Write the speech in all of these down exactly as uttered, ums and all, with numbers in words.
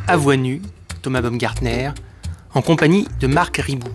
À voix nue, Thomas Baumgartner, en compagnie de Marc Ribou.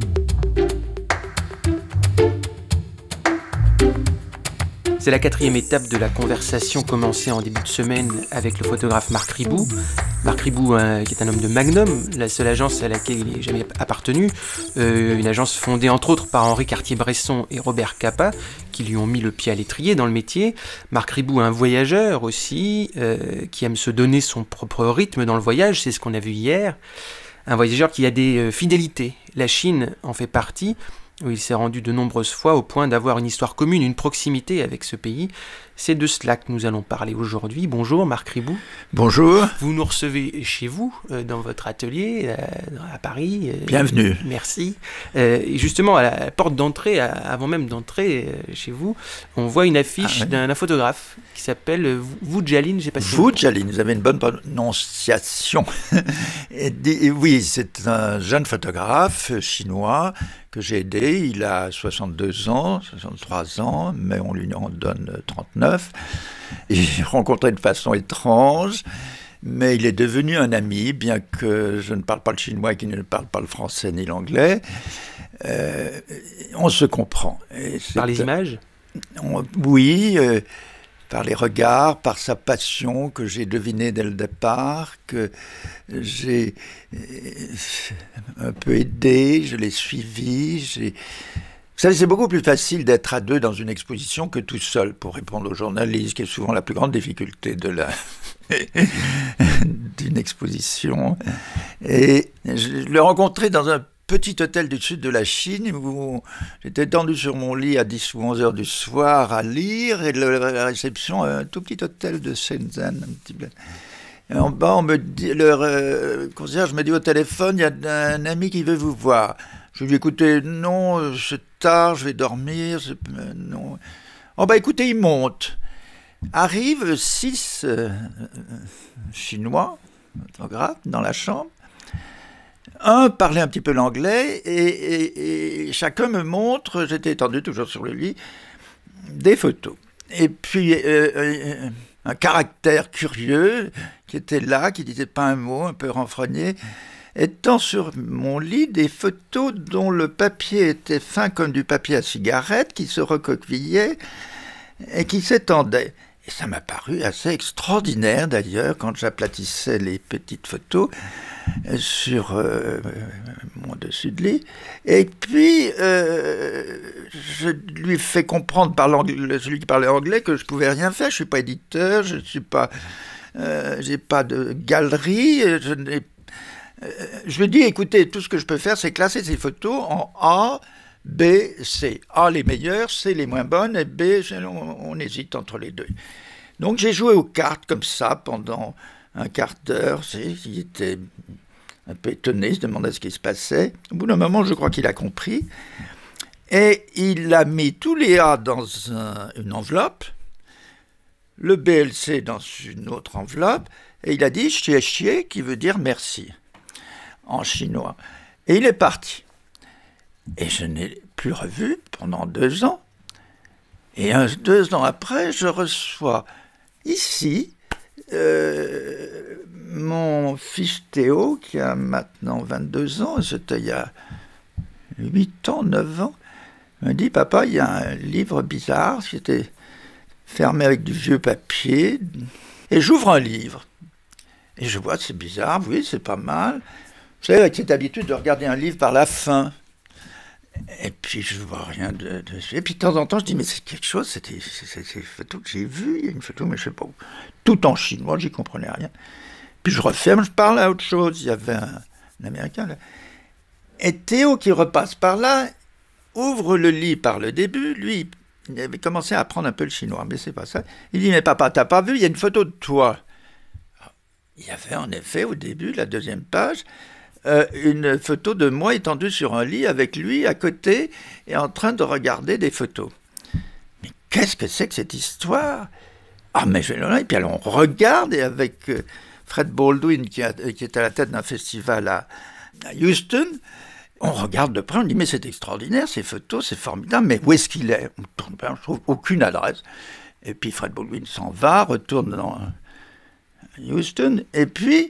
C'est la quatrième étape de la conversation commencée en début de semaine avec le photographe Marc Ribou. Marc Ribou, hein, qui est un homme de Magnum, la seule agence à laquelle il n'ait jamais appartenu. Euh, une agence fondée entre autres par Henri Cartier-Bresson et Robert Capa, qui lui ont mis le pied à l'étrier dans le métier. Marc Ribou, un voyageur aussi, euh, qui aime se donner son propre rythme dans le voyage, c'est ce qu'on a vu hier. Un voyageur qui a des euh, fidélités. La Chine en fait partie, où il s'est rendu de nombreuses fois au point d'avoir une histoire commune, une proximité avec ce pays. C'est de cela que nous allons parler aujourd'hui. Bonjour Marc Ribou. Bonjour. Vous nous recevez chez vous, euh, dans votre atelier, euh, à Paris. Euh, Bienvenue. Merci. Euh, et justement, à la porte d'entrée, à, avant même d'entrer euh, chez vous, on voit une affiche ah, oui. d'un, d'un photographe qui s'appelle euh, Wu Jialin. Je sais pas si Wu Jialin, vous avez une bonne prononciation. et, et, oui, c'est un jeune photographe chinois que j'ai aidé. Il a soixante-deux ans, soixante-trois ans, mais on lui en donne trente-neuf. J'ai rencontré de façon étrange, mais il est devenu un ami, bien que je ne parle pas le chinois et qu'il ne parle pas le français ni l'anglais. Euh, on se comprend. Et par les images on, Oui, euh, par les regards, par sa passion que j'ai devinée dès le départ, que j'ai euh, un peu aidé, je l'ai suivi, j'ai... Vous savez, c'est beaucoup plus facile d'être à deux dans une exposition que tout seul pour répondre aux journalistes, qui est souvent la plus grande difficulté de la... d'une exposition. Et je l'ai rencontré dans un petit hôtel du sud de la Chine où j'étais tendu sur mon lit à dix ou onze heures du soir à lire, et le, la réception, un tout petit hôtel de Shenzhen, un petit peu. Et en bas, on me dit, le euh, concierge me dit au téléphone, il y a un ami qui veut vous voir. Je lui ai dit, écoutez, non, c'est tard, je vais dormir, c'est... non. Oh bah écoutez, il monte. Arrivent six euh, Chinois, photographes, dans la chambre. Un parlait un petit peu l'anglais, et, et, et chacun me montre, j'étais étendu toujours sur le lit, des photos. Et puis, euh, euh, un caractère curieux qui était là, qui ne disait pas un mot, un peu renfrogné, étant sur mon lit des photos dont le papier était fin comme du papier à cigarette, qui se recoquillait et qui s'étendait. Et ça m'a paru assez extraordinaire d'ailleurs quand j'aplatissais les petites photos sur euh, mon dessus de lit. Et puis, euh, je lui fais comprendre par celui qui parlait anglais que je ne pouvais rien faire. Je ne suis pas éditeur, je ne suis pas... Euh, j'ai pas de galerie, je n'ai Euh, je lui dis, écoutez, tout ce que je peux faire, c'est classer ces photos en A, B, C. A, les meilleures, C, les moins bonnes, et B, on, on hésite entre les deux. Donc j'ai joué aux cartes comme ça pendant un quart d'heure. Il était un peu étonné, il se demandait ce qui se passait. Au bout d'un moment, je crois qu'il a compris. Et il a mis tous les A dans un, une enveloppe, le B L C dans une autre enveloppe, et il a dit « xie xie » qui veut dire « merci » en chinois. Et il est parti. Et je n'ai plus revu pendant deux ans. Et un, deux ans après, je reçois ici euh, mon fils Théo, qui a maintenant vingt-deux ans, c'était il y a huit ans, neuf ans, il me dit « Papa, il y a un livre bizarre, qui était fermé avec du vieux papier. » Et j'ouvre un livre. Et je vois, c'est bizarre, oui, c'est pas mal. Vous savez, avec cette habitude de regarder un livre par la fin. Et puis, je ne vois rien de, de... Et puis, de temps en temps, je dis, mais c'est quelque chose, c'était, c'est, c'est, c'est une photo que j'ai vue, il y a une photo, mais je ne sais pas où. Tout en chinois, j'y comprenais rien. Puis, je referme, je parle à autre chose. Il y avait un, un Américain, là. Et Théo, qui repasse par là, ouvre le livre par le début. Lui, il avait commencé à apprendre un peu le chinois, mais c'est pas ça. Il dit, mais papa, t'as pas vu, il y a une photo de toi. Il y avait en effet, au début, la deuxième page, Euh, une photo de moi étendu sur un lit avec lui à côté et en train de regarder des photos. Mais qu'est-ce que c'est que cette histoire ? Ah, mais je vais là, et puis alors on regarde, et avec euh, Fred Baldwin, qui, a, qui est à la tête d'un festival à, à Houston, on regarde de près, on dit, mais c'est extraordinaire, ces photos, c'est formidable, mais où est-ce qu'il est ? On ne trouve aucune adresse. Et puis Fred Baldwin s'en va, retourne dans Houston, et puis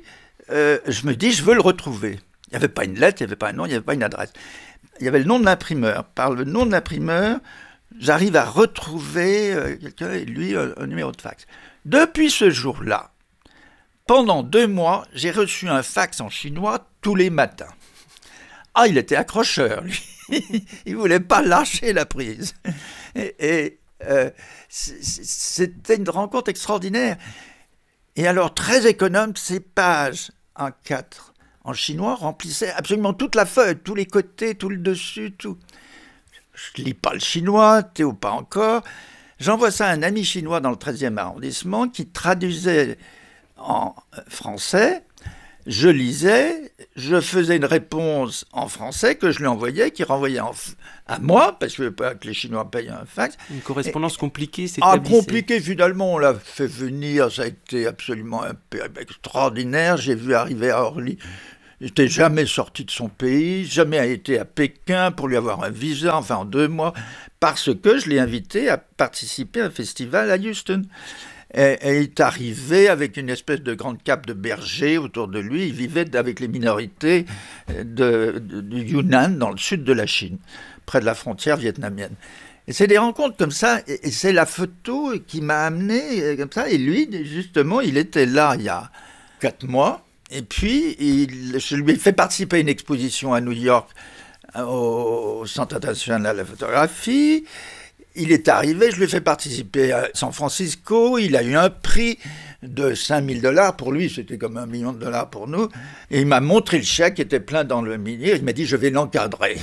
euh, je me dis, je veux le retrouver. Il n'y avait pas une lettre, il n'y avait pas un nom, il n'y avait pas une adresse. Il y avait le nom de l'imprimeur. Par le nom de l'imprimeur, j'arrive à retrouver euh, quelqu'un et lui, un, un numéro de fax. Depuis ce jour-là, pendant deux mois, j'ai reçu un fax en chinois tous les matins. Ah, il était accrocheur, lui. Il ne voulait pas lâcher la prise. Et, et euh, c'était une rencontre extraordinaire. Et alors, très économe, ces pages en quatre en chinois remplissaient absolument toute la feuille, tous les côtés, tout le dessus, tout. Je ne lis pas le chinois, Théo pas encore. J'envoie ça à un ami chinois dans le treizième arrondissement qui traduisait en français. Je lisais, je faisais une réponse en français que je lui envoyais, qui renvoyait en f... à moi, parce que je ne veux pas que les Chinois payent un fax. Une correspondance et... compliquée, c'est Ah, compliquée, finalement, on l'a fait venir, ça a été absolument extraordinaire. J'ai vu arriver à Orly, il n'était jamais sorti de son pays, jamais été à Pékin pour lui avoir un visa, enfin en deux mois, parce que je l'ai invité à participer à un festival à Houston. Et, et il est arrivé avec une espèce de grande cape de berger autour de lui. Il vivait avec les minorités de, de, du Yunnan, dans le sud de la Chine, près de la frontière vietnamienne. Et c'est des rencontres comme ça, et, et c'est la photo qui m'a amené comme ça. Et lui, justement, il était là il y a quatre mois. Et puis, il, je lui ai fait participer à une exposition à New York, au Centre international de la photographie. Il est arrivé, je lui ai fait participer à San Francisco, il a eu un prix de cinq mille dollars, pour lui c'était comme un million de dollars pour nous, et il m'a montré le chèque qui était plein dans le millier, il m'a dit je vais l'encadrer.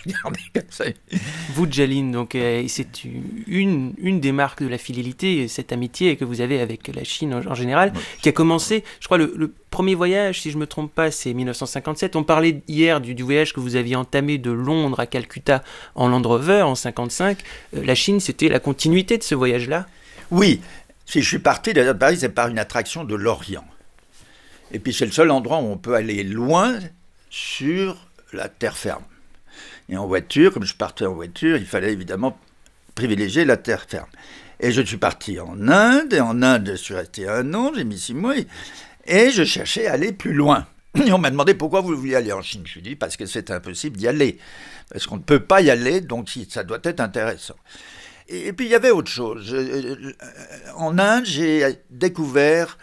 Vous, Djalin, donc euh, c'est une, une des marques de la fidélité, cette amitié que vous avez avec la Chine en, en général, oui. Qui a commencé, je crois le, le premier voyage, si je ne me trompe pas, c'est dix-neuf cent cinquante-sept. On parlait hier du, du voyage que vous aviez entamé de Londres à Calcutta en Land Rover en cinquante-cinq. Euh, la Chine, c'était la continuité de ce voyage-là? Oui, si je suis parti de Paris, c'est par une attraction de l'Orient. Et puis c'est le seul endroit où on peut aller loin sur la terre ferme. Et en voiture, comme je partais en voiture, il fallait évidemment privilégier la terre ferme. Et je suis parti en Inde, et en Inde, je suis resté un an, j'ai mis six mois, et, et je cherchais à aller plus loin. Et on m'a demandé pourquoi vous vouliez aller en Chine. Je lui ai dit parce que c'est impossible d'y aller, parce qu'on ne peut pas y aller, donc ça doit être intéressant. Et, et puis il y avait autre chose. Je, en Inde, j'ai découvert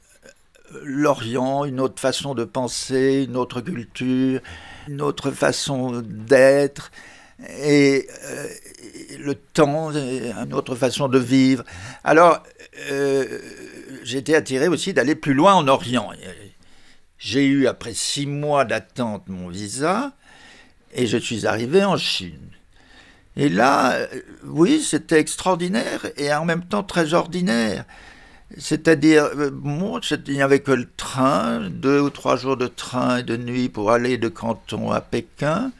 l'Orient, une autre façon de penser, une autre culture, une autre façon d'être, et euh, le temps, une autre façon de vivre. Alors, euh, j'ai été attiré aussi d'aller plus loin en Orient. J'ai eu, après six mois d'attente, mon visa, et je suis arrivé en Chine. Et là, oui, c'était extraordinaire, et en même temps très ordinaire. C'est-à-dire, bon, il n'y avait que le train, deux ou trois jours de train et de nuit pour aller de Canton à Pékin.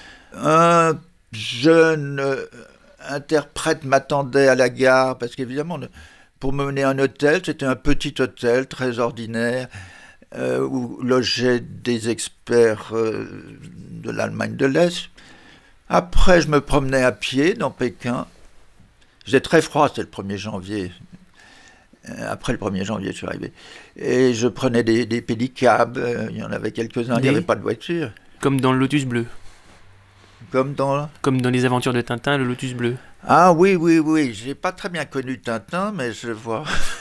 Un jeune interprète m'attendait à la gare, parce qu'évidemment, pour me mener à un hôtel, c'était un petit hôtel très ordinaire, euh, où logeaient des experts euh, de l'Allemagne de l'Est. Après, je me promenais à pied dans Pékin. J'étais très froid, c'était le premier janvier. Après le premier janvier, je suis arrivé. Et je prenais des, des pédicabs, euh, il y en avait quelques-uns, des... il n'y avait pas de voiture. Comme dans le Lotus Bleu. Comme dans... Comme dans les aventures de Tintin, le Lotus Bleu. Ah oui, oui, oui. Je n'ai pas très bien connu Tintin, mais je vois.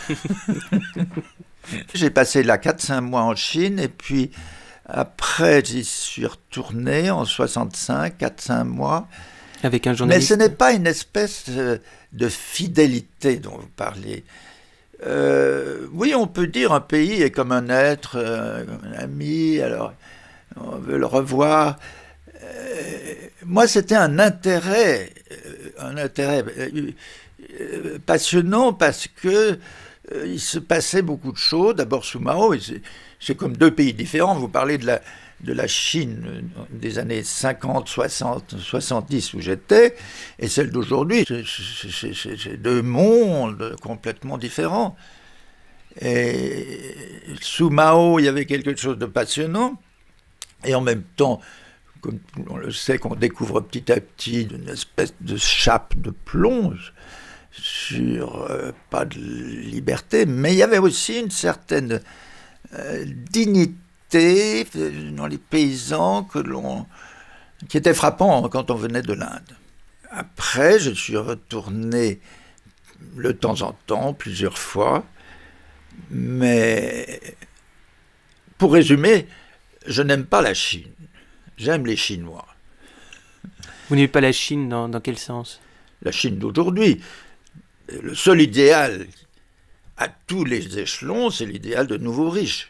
J'ai passé là quatre cinq mois en Chine, et puis après, j'y suis retourné en soixante-cinq, quatre cinq mois. Avec un journaliste. Mais ce n'est pas une espèce de fidélité dont vous parlez. Euh, oui, on peut dire un pays est comme un être, euh, comme un ami, alors on veut le revoir. Euh, moi, c'était un intérêt, euh, un intérêt euh, passionnant parce que euh, il se passait beaucoup de choses. D'abord sous Mao, et c'est, c'est comme deux pays différents. Vous parlez de la de la Chine des années cinquante, soixante, soixante-dix où j'étais, et celle d'aujourd'hui, c'est, c'est, c'est, c'est deux mondes complètement différents. Et sous Mao, il y avait quelque chose de passionnant, et en même temps, comme on le sait, qu'on découvre petit à petit une espèce de chape de plomb sur euh, pas de liberté, mais il y avait aussi une certaine euh, dignité dans les paysans que l'on, qui était frappant quand on venait de l'Inde. Après, je suis retourné de temps en temps, plusieurs fois, mais pour résumer, je n'aime pas la Chine, j'aime les Chinois. Vous n'aimez pas la Chine dans, dans quel sens ? La Chine d'aujourd'hui, le seul idéal à tous les échelons, c'est l'idéal de nouveaux riches.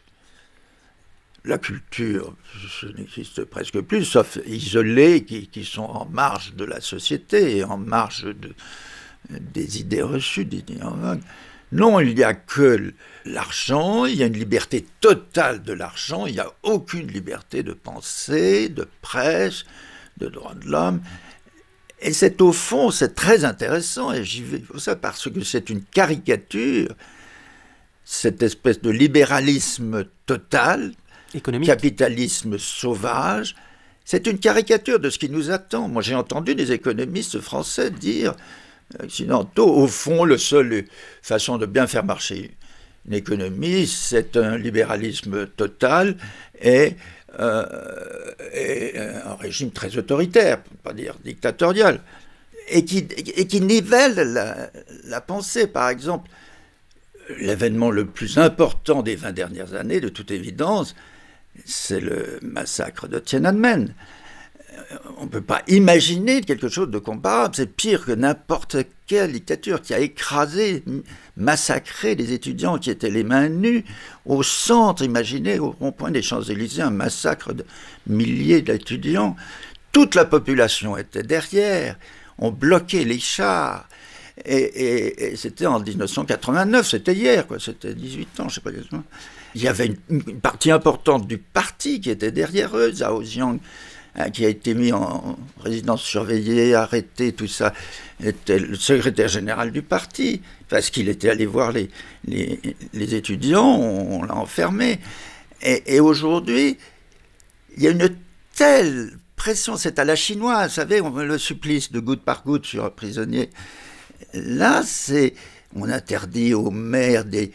La culture, ça n'existe presque plus, sauf isolés qui, qui sont en marge de la société, en marge de, des idées reçues, des idées en vogue. Non, il n'y a que l'argent, il y a une liberté totale de l'argent, il n'y a aucune liberté de pensée, de presse, de droits de l'homme. Et c'est au fond, c'est très intéressant, et j'y vais pour ça, parce que c'est une caricature, cette espèce de libéralisme total, économique, capitalisme sauvage, c'est une caricature de ce qui nous attend. Moi, j'ai entendu des économistes français dire, occidentaux, au fond, la seule façon de bien faire marcher une économie, c'est un libéralisme total et, euh, et un régime très autoritaire, pour ne pas dire dictatorial, et qui, et qui nivelle la, la pensée. Par exemple, l'événement le plus important des vingt dernières années, de toute évidence, c'est le massacre de Tiananmen. On ne peut pas imaginer quelque chose de comparable. C'est pire que n'importe quelle dictature qui a écrasé, massacré les étudiants qui étaient les mains nues au centre. Imaginez, au rond-point des Champs-Élysées, un massacre de milliers d'étudiants. Toute la population était derrière. On bloquait les chars. Et, et, et c'était en dix-neuf cent quatre-vingt-neuf, c'était hier, quoi. C'était dix-huit ans, je ne sais pas exactement. Il y avait une, une partie importante du parti qui était derrière eux, Zhao Ziang, hein, qui a été mis en résidence surveillée, arrêté, tout ça, était le secrétaire général du parti, parce qu'il était allé voir les, les, les étudiants, on, on l'a enfermé. Et, et aujourd'hui, il y a une telle pression, c'est à la chinoise, vous savez, on le supplice de goutte par goutte sur un prisonnier. Là, c'est, on interdit aux mères des,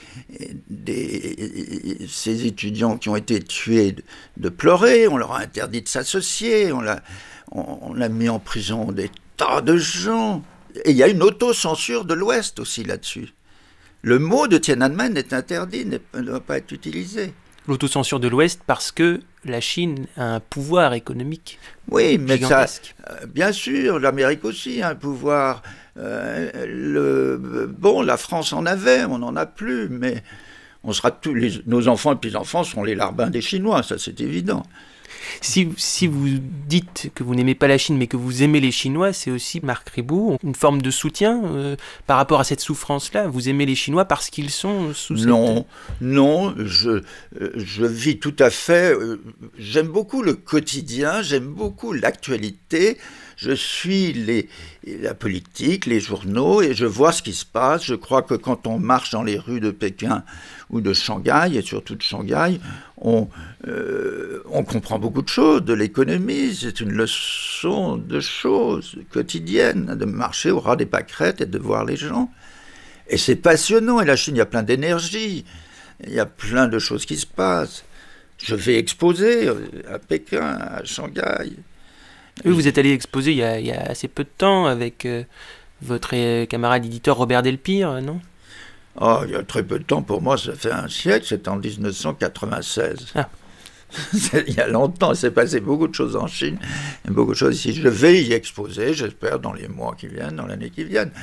des, ces étudiants qui ont été tués de, de pleurer, on leur a interdit de s'associer, on l'a, on, on a mis en prison des tas de gens. Et il y a une autocensure de l'Ouest aussi là-dessus. Le mot de Tiananmen est interdit, ne doit pas être utilisé. L'autocensure de l'Ouest parce que la Chine a un pouvoir économique oui, mais gigantesque. Ça, euh, bien sûr, l'Amérique aussi a un pouvoir. Euh, le, bon, la France en avait, on n'en a plus, mais on sera tous les, nos enfants et petits-enfants seront les larbins des Chinois, ça c'est évident. Si, si vous dites que vous n'aimez pas la Chine, mais que vous aimez les Chinois, c'est aussi, Marc Ribot, une forme de soutien euh, par rapport à cette souffrance-là. Vous aimez les Chinois parce qu'ils sont sous cette... Non, non, je, je vis tout à fait... Euh, j'aime beaucoup le quotidien, j'aime beaucoup l'actualité. Je suis les, la politique, les journaux, et je vois ce qui se passe. Je crois que quand on marche dans les rues de Pékin ou de Shanghai, et surtout de Shanghai, on, euh, on comprend beaucoup de choses, de l'économie. C'est une leçon de choses quotidiennes, de marcher au ras des pâquerettes et de voir les gens. Et c'est passionnant. Et la Chine, il y a plein d'énergie. Il y a plein de choses qui se passent. Je vais exposer à Pékin, à Shanghai. Oui, vous êtes allé exposer il y a, il y a assez peu de temps avec euh, votre euh, camarade éditeur Robert Delpire, non ? Oh, il y a très peu de temps, pour moi, ça fait un siècle, c'était en dix-neuf cent quatre-vingt-seize. Ah. Il y a longtemps, il s'est passé beaucoup de choses en Chine, et beaucoup de choses ici. Je vais y exposer, j'espère, dans les mois qui viennent, dans l'année qui vienne.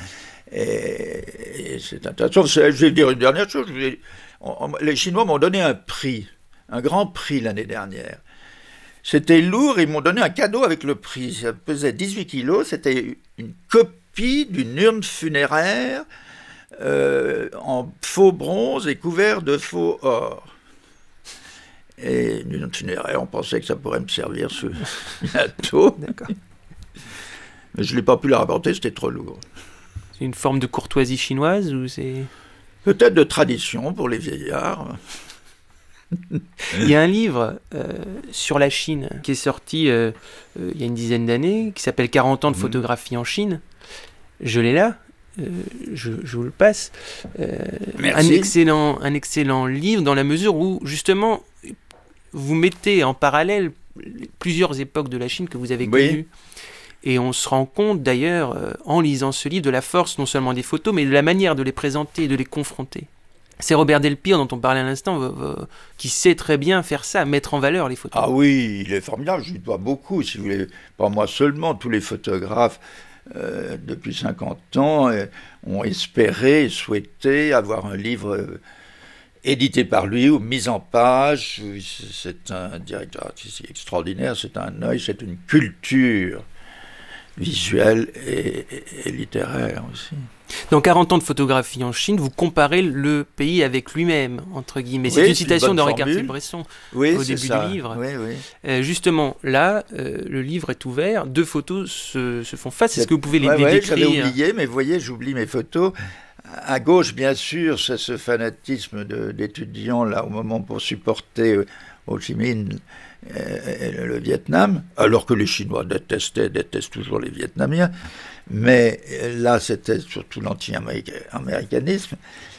Et, et c'est intéressant. Je vais dire une dernière chose. Je vais, on, on, les Chinois m'ont donné un prix, un grand prix l'année dernière. C'était lourd, ils m'ont donné un cadeau avec le prix. Ça pesait dix-huit kilos, c'était une copie d'une urne funéraire euh, en faux bronze et couvert de faux or. Et une urne funéraire, on pensait que ça pourrait me servir ce bientôt. D'accord. Mais je n'ai pas pu la rapporter, c'était trop lourd. C'est une forme de courtoisie chinoise ou c'est... Peut-être de tradition pour les vieillards. Il y a un livre euh, sur la Chine qui est sorti euh, euh, il y a une dizaine d'années, qui s'appelle quarante ans de photographie en Chine. Je l'ai là. euh, je, je vous le passe. Euh, Merci. Un excellent, un excellent livre dans la mesure où, justement, vous mettez en parallèle plusieurs époques de la Chine que vous avez Oui. connues. Et on se rend compte, d'ailleurs, euh, en lisant ce livre, de la force non seulement des photos, mais de la manière de les présenter et de les confronter. C'est Robert Delpire, dont on parlait à l'instant, euh, euh, qui sait très bien faire ça, mettre en valeur les photos. Ah oui, il est formidable, je lui dois beaucoup, si vous voulez, pas moi seulement, tous les photographes euh, depuis cinquante ans euh, ont espéré, souhaité avoir un livre euh, édité par lui ou mis en page. C'est un directeur artistique extraordinaire, c'est un œil, c'est une culture visuelle et, et, et littéraire aussi. Dans quarante ans de photographie en Chine, vous comparez le pays avec lui-même, entre guillemets. C'est Oui, une c'est citation une bonne d'Henri formule. Cartier-Bresson Oui, au c'est début ça. du livre. Oui, oui. Euh, justement, là, euh, le livre est ouvert, deux photos se, se font face. Est-ce C'est- que vous pouvez les, ouais, les ouais, décrire? J'avais oublié, mais vous voyez, j'oublie mes photos. À gauche, bien sûr, c'est ce fanatisme de- d'étudiants, là, au moment pour supporter euh, Ho Chi Minh euh, et le, le Vietnam, alors que les Chinois détestaient, détestent toujours les Vietnamiens. Mais euh, là, c'était surtout l'anti-américanisme.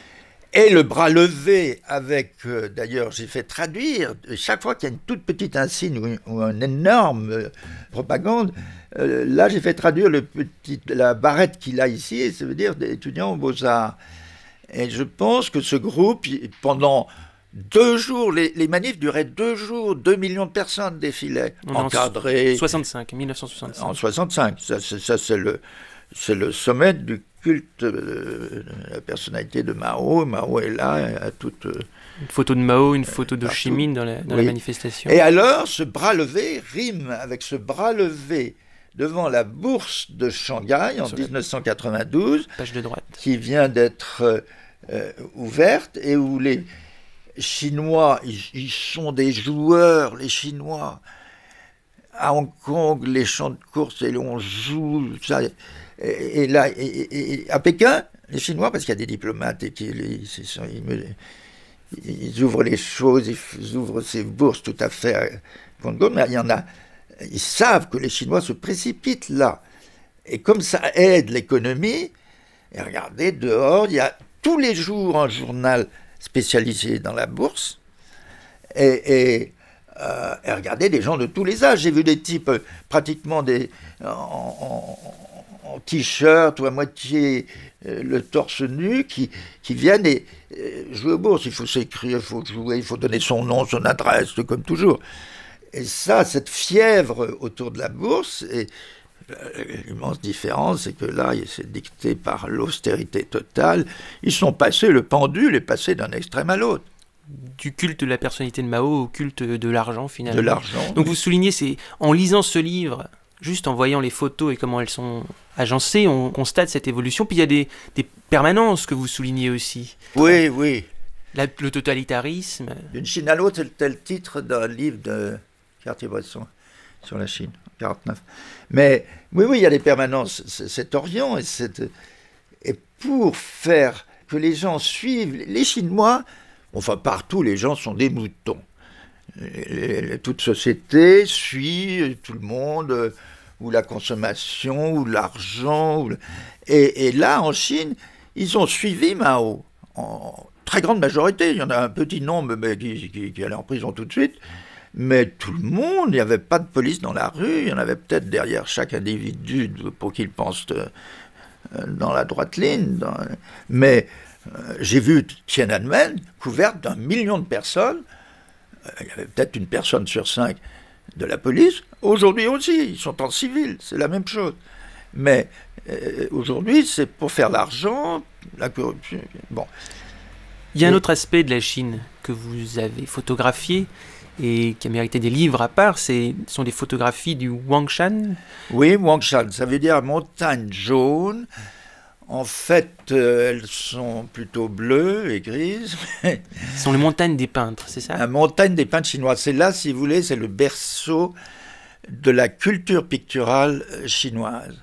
Et le bras levé avec, euh, d'ailleurs, j'ai fait traduire, chaque fois qu'il y a une toute petite insigne ou, ou une énorme euh, propagande, euh, là j'ai fait traduire le petit, la barrette qu'il a ici, et ça veut dire des étudiants aux Beaux-Arts. Et je pense que ce groupe, il- pendant deux jours, les, les manifs duraient deux jours, deux millions de personnes défilaient, On est en encadrés soixante-cinq, mille neuf cent soixante-cinq. en soixante-cinq. Ça, c'est, ça, c'est le, c'est le sommet du culte euh, de la personnalité de Mao. Mao est là, à toute... euh, Une photo de Mao, une photo de Ho Chi partout. Minh dans la, dans Oui. la manifestation. Et alors, ce bras levé rime avec ce bras levé devant la bourse de Shanghai en Sur la- dix-neuf cent quatre-vingt-douze, Page de droite. qui vient d'être euh, euh, ouverte et où les Chinois, ils, ils sont des joueurs, les Chinois. À Hong Kong, les champs de course, et on joue, ça. Et, et là, et, et- et à Pékin, les Chinois, parce qu'il y a des diplomates et qu'ils ils, ils me- ils ouvrent les choses, ils ouvrent ces bourses tout à fait à Congo, mais il y en a, ils savent que les Chinois se précipitent là. Et comme ça aide l'économie, et regardez, dehors, il y a tous les jours un journal spécialisé dans la bourse, et, et, euh, et regardez des gens de tous les âges. J'ai vu des types euh, pratiquement des, en, en- en t-shirt ou à moitié euh, le torse nu qui, qui viennent et, euh, jouer aux bourses. Il faut s'écrire, il faut jouer, il faut donner son nom, son adresse, tout comme toujours. Et ça, cette fièvre autour de la bourse, et euh, l'immense différence, c'est que là, c'est dicté par l'austérité totale. Ils sont passés, le pendule est passé d'un extrême à l'autre. Du culte de la personnalité de Mao au culte de l'argent, finalement. De l'argent. Donc vous soulignez, c'est en lisant ce livre, juste en voyant les photos et comment elles sont agencées, on constate cette évolution. Puis il y a des, des permanences que vous soulignez aussi. Oui, oui. La- le totalitarisme. D'une Chine à l'autre, c'était le titre d'un livre de Cartier-Bresson sur la Chine, en quarante-neuf. Mais oui, oui, il y a des permanences. C'est- Cet Orient, et, cette, et pour faire que les gens suivent, les Chinois, enfin partout, les gens sont des moutons. Les- les- toute société suit tout le monde, euh, ou la consommation, ou l'argent. Ou le- et, et là, en Chine, ils ont suivi Mao en très grande majorité. Il y en a un petit nombre mais qui, qui, qui allait en prison tout de suite. Mais tout le monde, il n'y avait pas de police dans la rue. Il y en avait peut-être derrière chaque individu pour qu'il pense euh, dans la droite ligne. Dans... Mais euh, j'ai vu Tiananmen couverte d'un million de personnes. Euh, il y avait peut-être une personne sur cinq de la police. Aujourd'hui aussi, ils sont en civil, c'est la même chose. Mais euh, aujourd'hui, c'est pour faire l'argent, la corruption. Bon. Il y a un Et- autre aspect de la Chine que vous avez photographié et qui a mérité des livres à part, c'est ce sont des photographies du Huangshan. Oui, Huangshan, ça veut dire montagne jaune. En fait, euh, elles sont plutôt bleues et grises. Ce sont les montagnes des peintres, c'est ça? La montagne des peintres chinois, c'est là, si vous voulez, c'est le berceau de la culture picturale euh, chinoise.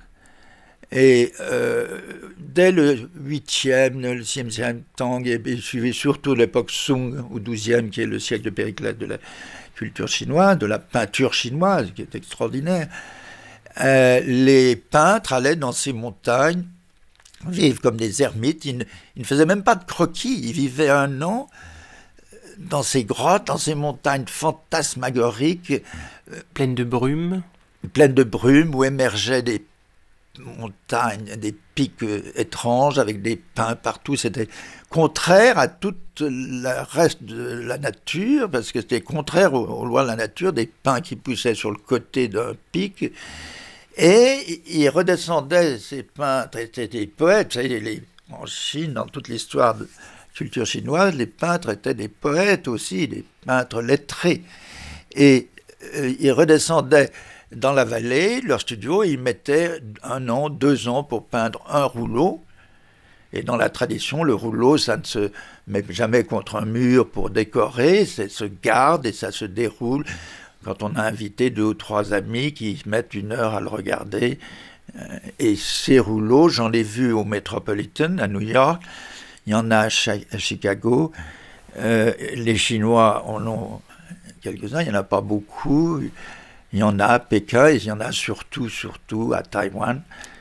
Et euh, dès le huitième, le sixième Tang, et puis suivi surtout l'époque Song au douzième, qui est le siècle de Périclès de la culture chinoise, de la peinture chinoise, qui est extraordinaire, euh, les peintres allaient dans ces montagnes vivre comme des ermites. Ils ne, ils ne faisaient même pas de croquis. Ils vivaient un an dans ces grottes, dans ces montagnes fantasmagoriques. Pleines de brume. Pleines de brume, où émergeaient des montagnes, des pics étranges, avec des pins partout. C'était contraire à tout le reste de la nature, parce que c'était contraire aux, aux lois de la nature, des pins qui poussaient sur le côté d'un pic. Et ils redescendaient, ces peintres étaient des poètes. Vous savez, les, en Chine, dans toute l'histoire de la culture chinoise, les peintres étaient des poètes aussi, des peintres lettrés. Et euh, ils redescendaient dans la vallée, leur studio, ils mettaient un an, deux ans pour peindre un rouleau. Et dans la tradition, le rouleau, ça ne se met jamais contre un mur pour décorer, ça se garde et ça se déroule. Quand on a invité deux ou trois amis qui mettent une heure à le regarder. Et ces rouleaux, j'en ai vu au Metropolitan, à New York, il y en a à Chicago. Euh, les Chinois en ont quelques-uns, il n'y en a pas beaucoup. Il y en a à Pékin, et il y en a surtout, surtout à Taïwan.